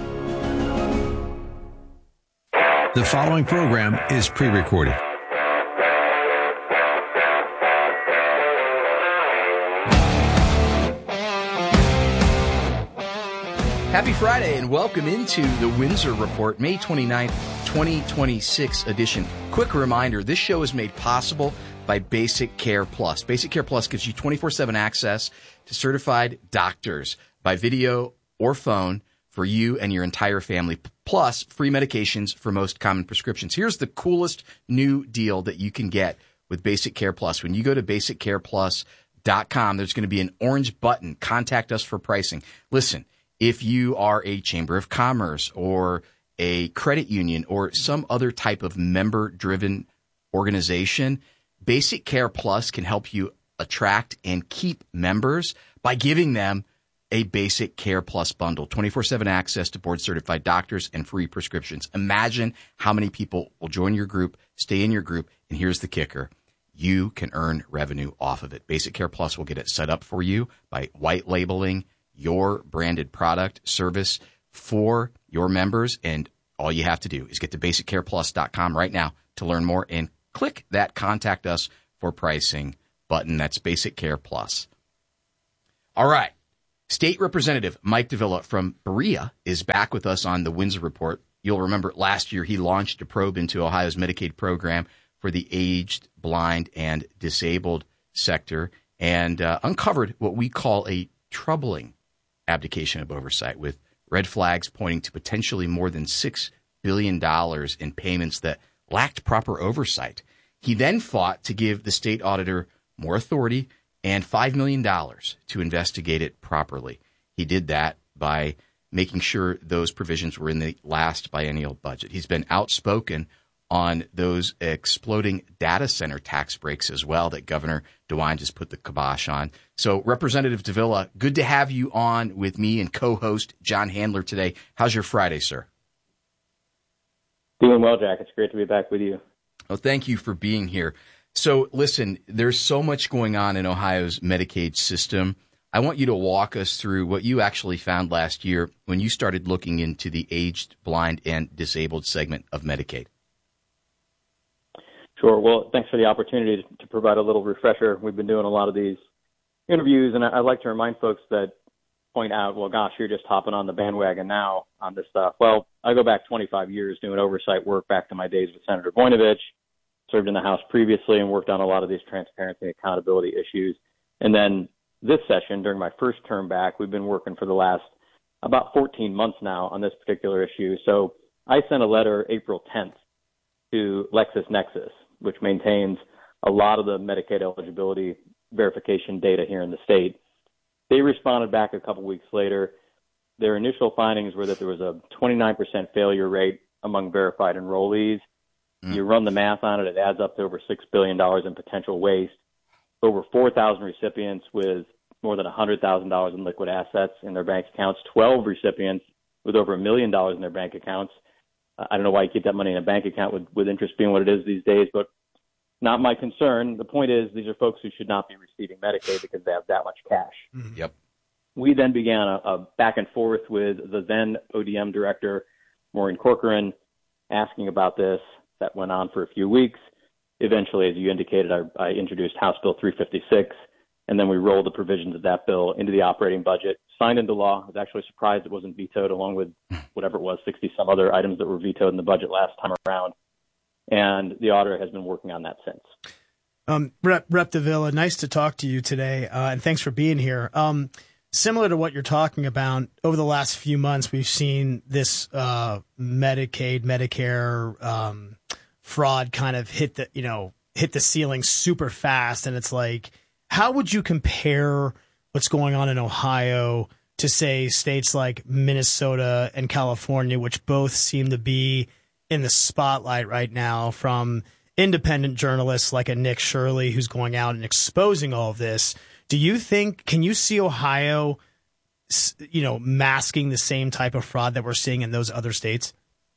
The following program is pre-recorded. Happy Friday and welcome into the Windsor Report, May twenty-ninth, twenty twenty-six edition. Quick reminder, this show is made possible by Basic Care Plus. Basic Care Plus gives you twenty-four seven access to certified doctors by video or phone for you and your entire family, plus free medications for most common prescriptions. Here's the coolest new deal that you can get with Basic Care Plus. When you go to basic care plus dot com, there's going to be an orange button, Contact Us for Pricing. Listen, if you are a Chamber of Commerce or a credit union or some other type of member-driven organization, Basic Care Plus can help you attract and keep members by giving them a Basic Care Plus bundle, twenty-four seven access to board-certified doctors and free prescriptions. Imagine how many people will join your group, stay in your group, and here's the kicker. You can earn revenue off of it. Basic Care Plus will get it set up for you by white labeling your branded product, service for your members, and all you have to do is get to basic care plus dot com right now to learn more and click that Contact Us for Pricing button. That's Basic Care Plus. All right. State Representative Mike Davila from Berea is back with us on the Windsor Report. You'll remember last year he launched a probe into Ohio's Medicaid program for the aged, blind, and disabled sector and uh, uncovered what we call a troubling abdication of oversight, with red flags pointing to potentially more than six billion dollars in payments that lacked proper oversight. He then fought to give the state auditor more authority and five million dollars to investigate it properly. He did that by making sure those provisions were in the last biennial budget. He's been outspoken on those exploding data center tax breaks as well that Governor DeWine just put the kibosh on. So, Representative Davila, good to have you on with me and co-host John Handler today. How's your Friday, sir? Doing well, Jack. It's great to be back with you. Well, thank you for being here. So, listen, there's so much going on in Ohio's Medicaid system. I want you to walk us through what you actually found last year when you started looking into the aged, blind, and disabled segment of Medicaid. Sure. Well, thanks for the opportunity to provide a little refresher. We've been doing a lot of these interviews, and I'd like to remind folks that point out, well, gosh, you're just hopping on the bandwagon now on this stuff. Well, I go back twenty-five years doing oversight work back to my days with Senator Voinovich, served in the House previously and worked on a lot of these transparency and accountability issues. And then this session, during my first term back, we've been working for the last about fourteen months now on this particular issue. So I sent a letter April tenth to LexisNexis, which maintains a lot of the Medicaid eligibility verification data here in the state. They responded back a couple weeks later. Their initial findings were that there was a twenty-nine percent failure rate among verified enrollees. Mm. You run the math on it, it adds up to over six billion dollars in potential waste, over four thousand recipients with more than one hundred thousand dollars in liquid assets in their bank accounts, twelve recipients with over a million dollars in their bank accounts. Uh, I don't know why you keep that money in a bank account with, with interest being what it is these days, but not my concern. The point is these are folks who should not be receiving Medicaid because they have that much cash. Mm-hmm. Yep. We then began a, a back and forth with the then O D M director, Maureen Corcoran, asking about this. That went on for a few weeks. Eventually, as you indicated, I, I introduced House Bill three fifty-six, and then we rolled the provisions of that bill into the operating budget, signed into law. I was actually surprised it wasn't vetoed, along with whatever it was, sixty-some other items that were vetoed in the budget last time around. And the auditor has been working on that since. Um, Rep, Rep Davila, nice to talk to you today, uh, and thanks for being here. Um, similar to what you're talking about, over the last few months, we've seen this uh, Medicaid, Medicare um, fraud kind of hit the, you know, hit the ceiling super fast. And it's like, how would you compare what's going on in Ohio to, say, states like Minnesota and California, which both seem to be in the spotlight right now from independent journalists like a Nick Shirley, who's going out and exposing all of this? Do you think, can you see Ohio, you know, masking the same type of fraud that we're seeing in those other states?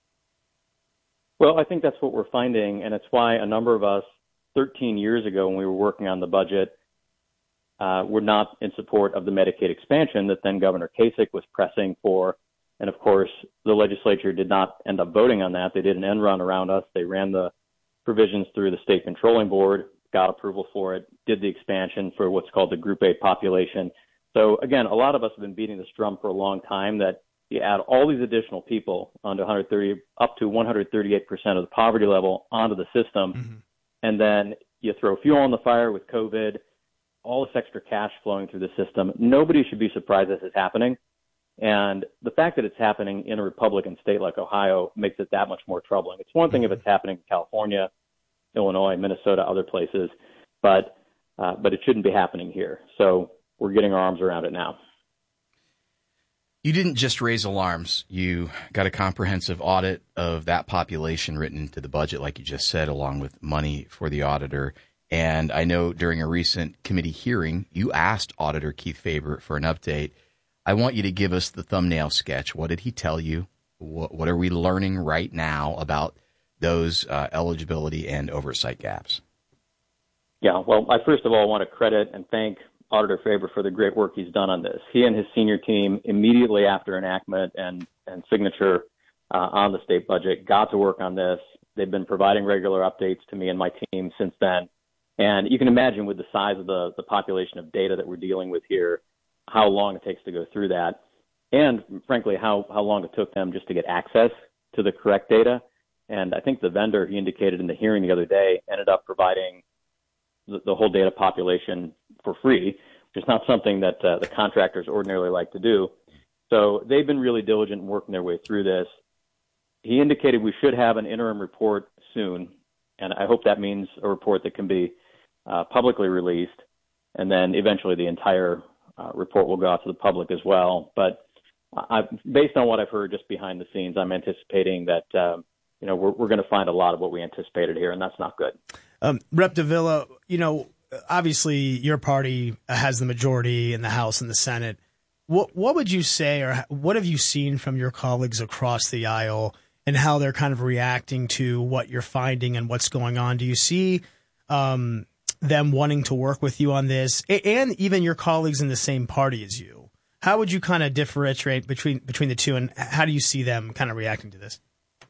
Well, I think that's what we're finding, and it's why a number of us thirteen years ago when we were working on the budget uh, were not in support of the Medicaid expansion that then Governor Kasich was pressing for. And, of course, the legislature did not end up voting on that. They did an end run around us. They ran the provisions through the state controlling board, got approval for it, did the expansion for what's called the Group A population. So, again, a lot of us have been beating this drum for a long time that you add all these additional people onto one hundred thirty, up to one hundred thirty-eight percent of the poverty level onto the system, mm-hmm. and then you throw fuel on the fire with COVID, all this extra cash flowing through the system. Nobody should be surprised this is happening. And the fact that it's happening in a Republican state like Ohio makes it that much more troubling. It's one thing if it's happening in California, Illinois, Minnesota, other places, but uh, but it shouldn't be happening here. So we're getting our arms around it now. You didn't just raise alarms. You got a comprehensive audit of that population written into the budget, like you just said, along with money for the auditor. And I know during a recent committee hearing, you asked Auditor Keith Faber for an update. I want you to give us the thumbnail sketch. What did he tell you? What, what are we learning right now about those uh, eligibility and oversight gaps? Yeah, well, I first of all want to credit and thank Auditor Faber for the great work he's done on this. He and his senior team, immediately after enactment and, and signature uh, on the state budget, got to work on this. They've been providing regular updates to me and my team since then. And you can imagine with the size of the, the population of data that we're dealing with here, how long it takes to go through that, and frankly, how, how long it took them just to get access to the correct data. And I think the vendor, he indicated in the hearing the other day, ended up providing the, the whole data population for free, which is not something that uh, the contractors ordinarily like to do. So they've been really diligent in working their way through this. He indicated we should have an interim report soon, and I hope that means a report that can be uh, publicly released, and then eventually the entire uh, report will go out to the public as well. But I, based on what I've heard just behind the scenes, I'm anticipating that uh, you know we're, we're going to find a lot of what we anticipated here, and that's not good. Um, Rep Davila, you know, obviously your party has the majority in the House and the Senate. What what would you say, or what have you seen from your colleagues across the aisle and how they're kind of reacting to what you're finding and what's going on? Do you see um, them wanting to work with you on this, and even your colleagues in the same party as you? How would you kind of differentiate between between the two, and how do you see them kind of reacting to this?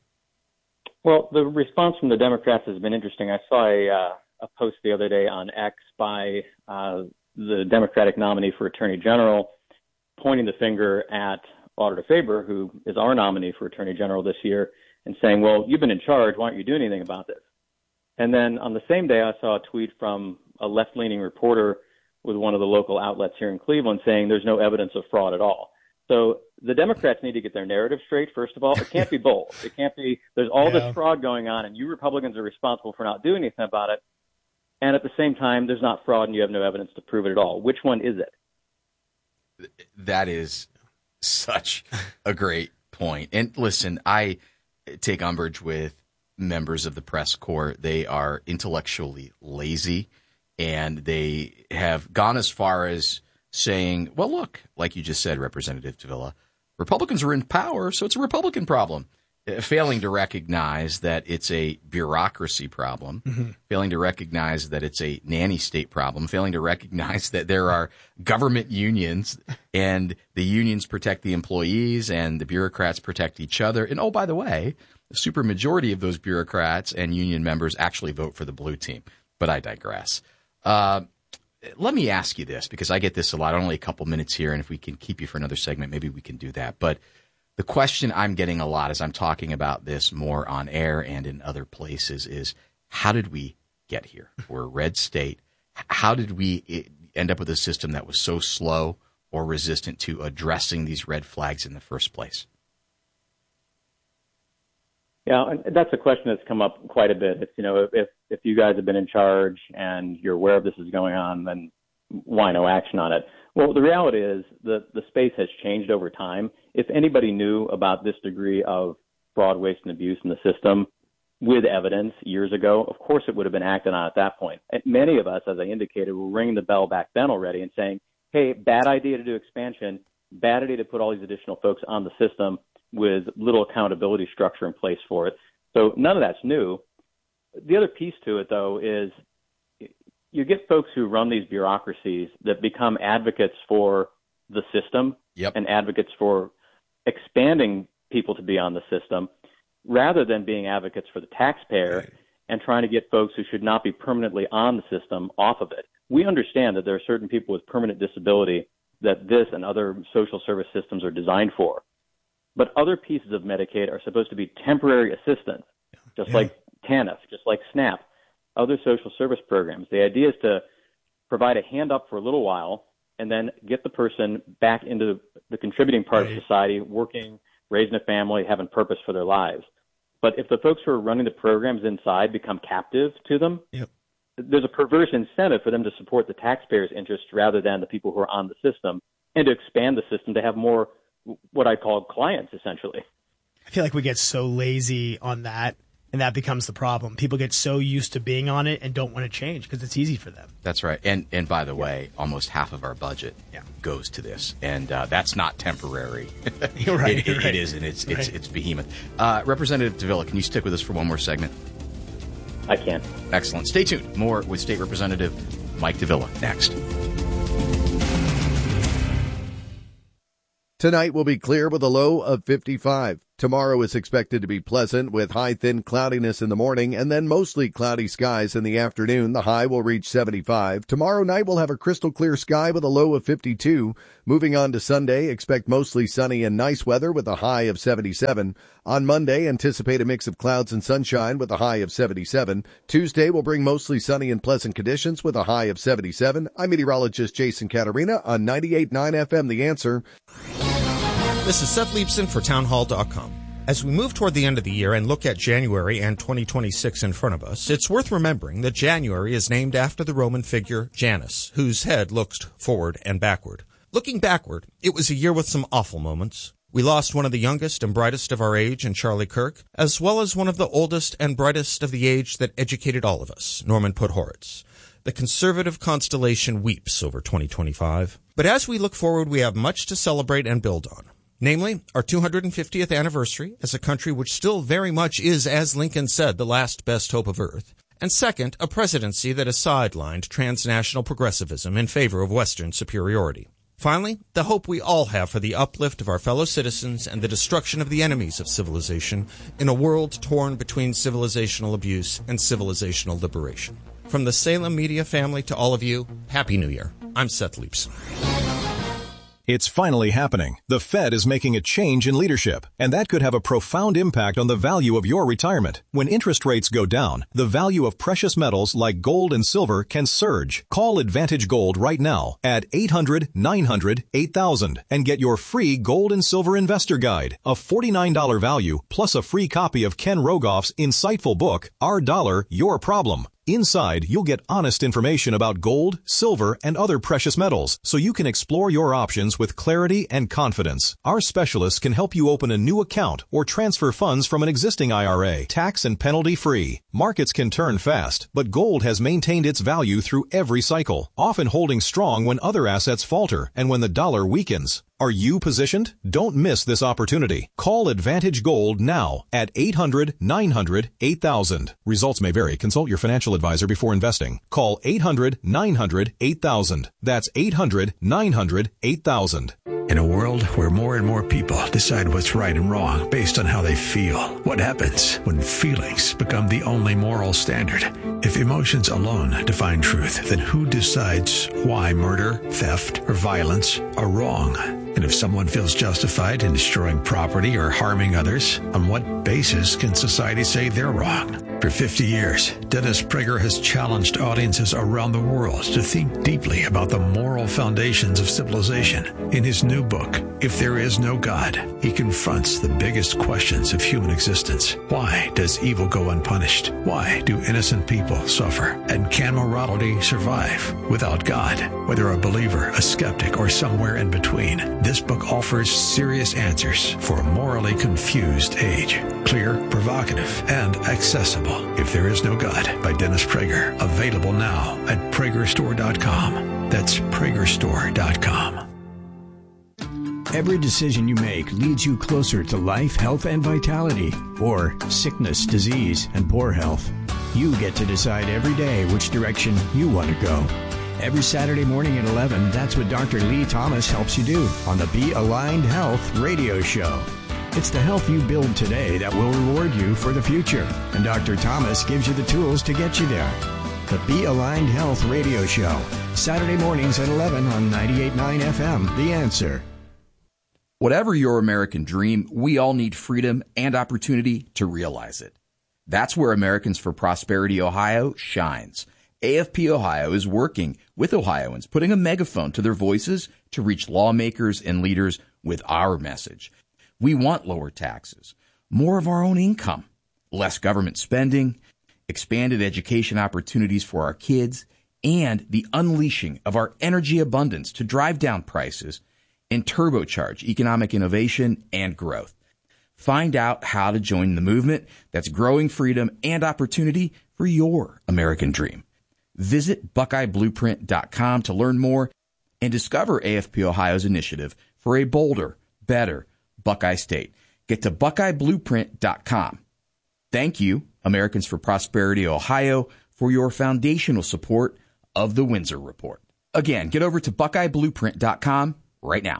Well, the response from the Democrats has been interesting. I saw a, uh, a post the other day on X by uh, the Democratic nominee for Attorney General pointing the finger at Auditor Faber, who is our nominee for Attorney General this year, and saying, well, you've been in charge. Why don't you do anything about this? And then on the same day, I saw a tweet from a left-leaning reporter with one of the local outlets here in Cleveland saying there's no evidence of fraud at all. So the Democrats need to get their narrative straight, first of all. It can't be both. It can't be there's all yeah. this fraud going on, and you Republicans are responsible for not doing anything about it. And at the same time, there's not fraud, and you have no evidence to prove it at all. Which one is it? That is such a great point. And listen, I take umbrage with members of the press corps. They are intellectually lazy, and they have gone as far as saying, well, look, like you just said, Representative Davila, Republicans are in power, so it's a Republican problem. Uh, failing to recognize that it's a bureaucracy problem, mm-hmm. failing to recognize that it's a nanny state problem, failing to recognize that there are government unions and the unions protect the employees and the bureaucrats protect each other. And oh, by the way, the supermajority of those bureaucrats and union members actually vote for the blue team. But I digress. Uh, let me ask you this, because I get this a lot. Only a couple minutes here, and if we can keep you for another segment, maybe we can do that. But the question I'm getting a lot as I'm talking about this more on air and in other places is, how did we get here? We're a red state. How did we end up with a system that was so slow or resistant to addressing these red flags in the first place? Yeah, and that's a question that's come up quite a bit. It's, you know, if if you guys have been in charge and you're aware of this is going on, then why no action on it? Well, the reality is that the space has changed over time. If anybody knew about this degree of fraud, waste, and abuse in the system with evidence years ago, of course it would have been acted on at that point. And many of us, as I indicated, were ringing the bell back then already and saying, hey, bad idea to do expansion, bad idea to put all these additional folks on the system with little accountability structure in place for it. So none of that's new. The other piece to it, though, is you get folks who run these bureaucracies that become advocates for the system yep. and advocates for expanding people to be on the system rather than being advocates for the taxpayer right. and trying to get folks who should not be permanently on the system off of it. We understand that there are certain people with permanent disability that this and other social service systems are designed for. But other pieces of Medicaid are supposed to be temporary assistance, just yeah. like TANF, just like SNAP, other social service programs. The idea is to provide a hand up for a little while and then get the person back into the contributing part right. of society, working, raising a family, having purpose for their lives. But if the folks who are running the programs inside become captive to them, yep. there's a perverse incentive for them to support the taxpayers' interests rather than the people who are on the system, and to expand the system to have more what I call clients, essentially. I feel like we get so lazy on that, and that becomes the problem. People get so used to being on it and don't want to change because it's easy for them. That's right. And and by the yeah. way, almost half of our budget yeah. goes to this, and uh, that's not temporary. You're right. it, you're it, right. it is, and it's right. it's it's behemoth. Uh, Representative Davila, can you stick with us for one more segment? I can. Excellent. Stay tuned. More with State Representative Mike Davila next. Tonight will be clear with a low of fifty-five. Tomorrow is expected to be pleasant with high thin cloudiness in the morning and then mostly cloudy skies in the afternoon. The high will reach seventy-five. Tomorrow night we'll have a crystal clear sky with a low of fifty-two. Moving on to Sunday, expect mostly sunny and nice weather with a high of seventy-seven. On Monday, anticipate a mix of clouds and sunshine with a high of seventy-seven. Tuesday will bring mostly sunny and pleasant conditions with a high of seventy-seven. I'm meteorologist Jason Catarina on ninety-eight point nine F M The Answer. This is Seth Leibson for townhall dot com. As we move toward the end of the year and look at January and twenty twenty-six in front of us, it's worth remembering that January is named after the Roman figure Janus, whose head looked forward and backward. Looking backward, it was a year with some awful moments. We lost one of the youngest and brightest of our age in Charlie Kirk, as well as one of the oldest and brightest of the age that educated all of us, Norman Podhoretz. The conservative constellation weeps over twenty twenty-five. But as we look forward, we have much to celebrate and build on. Namely, our two hundred fiftieth anniversary as a country which still very much is, as Lincoln said, the last best hope of Earth. And second, a presidency that has sidelined transnational progressivism in favor of Western superiority. Finally, the hope we all have for the uplift of our fellow citizens and the destruction of the enemies of civilization in a world torn between civilizational abuse and civilizational liberation. From the Salem Media family to all of you, Happy New Year. I'm Seth Leibson. It's finally happening. The Fed is making a change in leadership, and that could have a profound impact on the value of your retirement. When interest rates go down, the value of precious metals like gold and silver can surge. Call Advantage Gold right now at eight hundred, nine hundred, eight thousand and get your free Gold and Silver Investor Guide, a forty-nine dollars value, plus a free copy of Ken Rogoff's insightful book, Our Dollar, Your Problem. Inside, you'll get honest information about gold, silver, and other precious metals, so you can explore your options with clarity and confidence. Our specialists can help you open a new account or transfer funds from an existing I R A, tax and penalty free. Markets can turn fast, but gold has maintained its value through every cycle, often holding strong when other assets falter and when the dollar weakens. Are you positioned? Don't miss this opportunity. Call Advantage Gold now at eight hundred, nine hundred, eight thousand. Results may vary. Consult your financial advisor before investing. Call eight hundred, nine hundred, eight thousand. That's eight hundred, nine hundred, eight thousand. In a world where more and more people decide what's right and wrong based on how they feel, what happens when feelings become the only moral standard? If emotions alone define truth, then who decides why murder, theft, or violence are wrong? And if someone feels justified in destroying property or harming others, on what basis can society say they're wrong? For fifty years, Dennis Prager has challenged audiences around the world to think deeply about the moral foundations of civilization. In his new book, If There Is No God, he confronts the biggest questions of human existence. Why does evil go unpunished? Why do innocent people suffer? And can morality survive without God? Whether a believer, a skeptic, or somewhere in between, this book offers serious answers for a morally confused age. Clear, provocative, and accessible. If There Is No God by Dennis Prager. Available now at Prager Store dot com. That's Prager Store dot com. Every decision you make leads you closer to life, health, and vitality, or sickness, disease, and poor health. You get to decide every day which direction you want to go. Every Saturday morning at eleven, that's what Doctor Lee Thomas helps you do on the Be Aligned Health radio show. It's the health you build today that will reward you for the future, and Doctor Thomas gives you the tools to get you there. The Be Aligned Health radio show, Saturday mornings at eleven on ninety-eight point nine F M, The Answer. Whatever your American dream, we all need freedom and opportunity to realize it. That's where Americans for Prosperity Ohio shines. A F P Ohio is working with Ohioans, putting a megaphone to their voices to reach lawmakers and leaders with our message. We want lower taxes, more of our own income, less government spending, expanded education opportunities for our kids, and the unleashing of our energy abundance to drive down prices and turbocharge economic innovation and growth. Find out how to join the movement that's growing freedom and opportunity for your American dream. Visit Buckeye Blueprint dot com to learn more and discover A F P Ohio's initiative for a bolder, better Buckeye State. Get to Buckeye Blueprint dot com. Thank you, Americans for Prosperity Ohio, for your foundational support of the Windsor Report. Again, get over to Buckeye Blueprint dot com right now.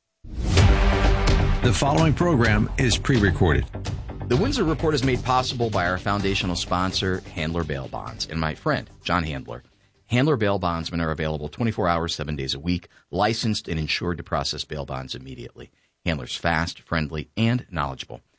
The following program is pre-recorded. The Windsor Report is made possible by our foundational sponsor, Handler Bail Bonds, and my friend, John Handler. Handler Bail Bondsmen are available twenty-four hours, seven days a week, licensed and insured to process bail bonds immediately. Handler's fast, friendly, and knowledgeable.